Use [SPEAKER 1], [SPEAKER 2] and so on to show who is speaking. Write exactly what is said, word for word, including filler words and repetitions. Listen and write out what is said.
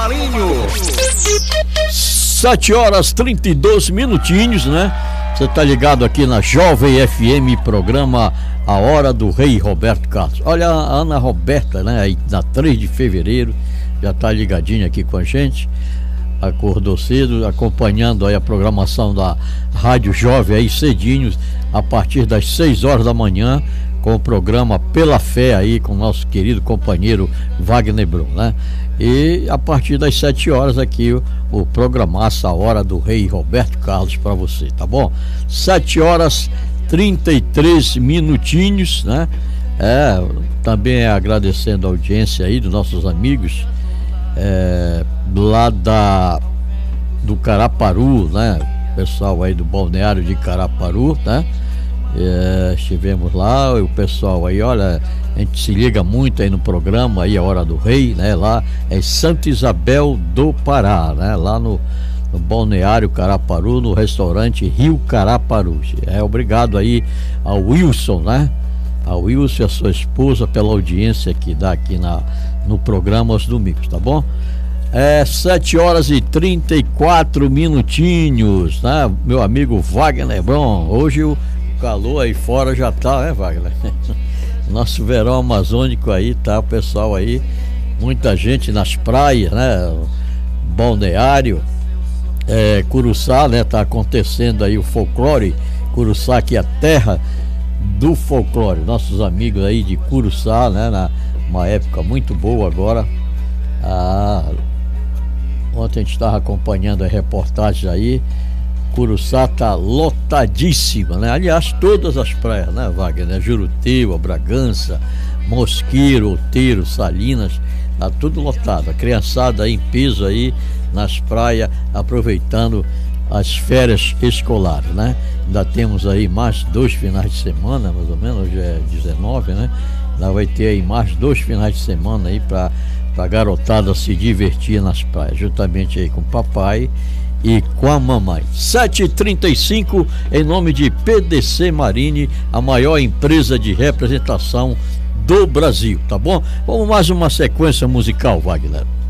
[SPEAKER 1] Marinho.
[SPEAKER 2] Sete horas trinta e dois minutinhos, né? Você tá ligado aqui na Jovem F M, programa A Hora do Rei Roberto Carlos. Olha, a Ana Roberta, né? Aí na três de fevereiro, já tá ligadinha aqui com a gente. Acordou cedo, acompanhando aí a programação da Rádio Jovem aí cedinho, a partir das seis horas da manhã, com o programa Pela Fé aí, com o nosso querido companheiro Wagner Brum, né? E a partir das sete horas aqui o, o programaço A Hora do Rei Roberto Carlos para você, tá bom? Sete horas trinta e três minutinhos, né? É, também agradecendo a audiência aí dos nossos amigos é, lá da do Caraparu, né? Pessoal aí do balneário de Caraparu, né? É, estivemos lá, o pessoal aí, olha, a gente se liga muito aí no programa aí A Hora do Rei, né? Lá é Santa Isabel do Pará, né? Lá no, no balneário Caraparu, no restaurante Rio Caraparu. É, obrigado aí ao Wilson, né? Ao Wilson e a sua esposa pela audiência que dá aqui na, no programa aos domingos, tá bom? É sete horas e trinta e quatro minutinhos, né? Meu amigo Wagner Brum, hoje o calor aí fora já tá, né, Wagner? Nosso verão amazônico aí, tá, o pessoal aí, muita gente nas praias, né? Balneário, é, Curuçá, né? Tá acontecendo aí o folclore, Curuçá, que é a terra do folclore. Nossos amigos aí de Curuçá, né? Na, uma época muito boa agora. Ah, ontem a gente estava acompanhando a reportagem aí. Curuçá tá lotadíssima, né? Aliás, todas as praias, né, Wagner? Juruteua, Bragança, Mosqueiro, Outeiro, Salinas, tá tudo lotado. A criançada aí em peso aí nas praias, aproveitando as férias escolares, né? Ainda temos aí mais dois finais de semana, mais ou menos, hoje é dezenove, né? Ainda vai ter aí mais dois finais de semana aí para a garotada se divertir nas praias, juntamente aí com o papai e com a mamãe. Sete e trinta e cinco, em nome de P D C Marine, a maior empresa de representação do Brasil, tá bom? Vamos mais uma sequência musical, Wagner.